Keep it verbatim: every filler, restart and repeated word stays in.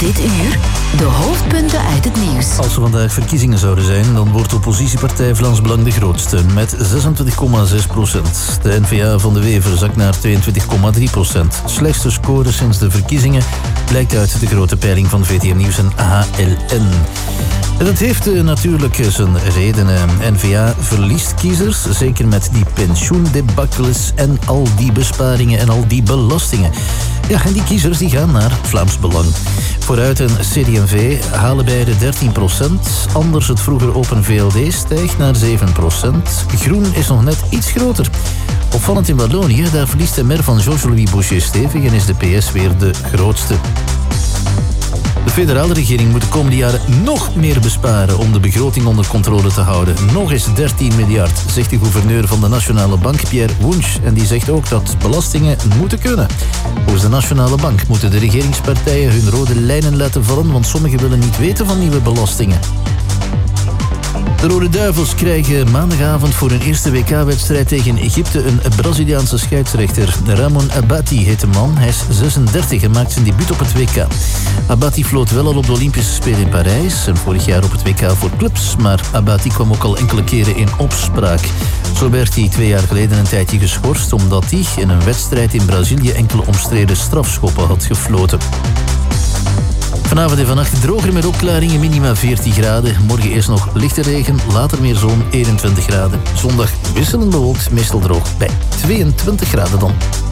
Dit uur de hoofdpunten uit het nieuws. Als er vandaag verkiezingen zouden zijn, dan wordt de oppositiepartij Vlaams Belang de grootste, met zesentwintig komma zes procent. De N V A van de Wever zakt naar tweeëntwintig komma drie procent. Slechtste score sinds de verkiezingen blijkt uit de grote peiling van V T M Nieuws en H L N. En het heeft uh, natuurlijk zijn redenen. N V A verliest kiezers, zeker met die pensioendebakkels en al die besparingen en al die belastingen. Ja, en die kiezers die gaan naar Vlaams Belang. Vooruit en C D en V halen beide dertien procent. Anders het vroeger Open V L D stijgt naar zeven procent. Groen is nog net iets groter. Opvallend in Wallonië, daar verliest de mer van Georges-Louis Boucher stevig en is de P S weer de grootste. De federale regering moet de komende jaren nog meer besparen om de begroting onder controle te houden. Nog eens dertien miljard, zegt de gouverneur van de Nationale Bank, Pierre Wunsch. En die zegt ook dat belastingen moeten kunnen. Volgens de Nationale Bank moeten de regeringspartijen hun rode lijnen laten vallen, want sommigen willen niet weten van nieuwe belastingen. De Rode Duivels krijgen maandagavond voor hun eerste W K-wedstrijd tegen Egypte een Braziliaanse scheidsrechter. Ramon Abati heet de man. Hij is zesendertig en maakt zijn debuut op het W K. Abati floot wel al op de Olympische Spelen in Parijs en vorig jaar op het W K voor clubs, maar Abati kwam ook al enkele keren in opspraak. Zo werd hij twee jaar geleden een tijdje geschorst omdat hij in een wedstrijd in Brazilië enkele omstreden strafschoppen had gefloten. Vanavond en vannacht droger met opklaringen, minima veertien graden. Morgen eerst nog lichte regen, later meer zon, eenentwintig graden. Zondag wisselend bewolkt, meestal droog bij tweeëntwintig graden dan.